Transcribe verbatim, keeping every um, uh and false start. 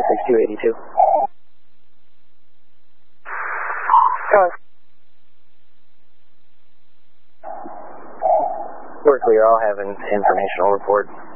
six two eighty-two. We're clear. I'll have an informational report.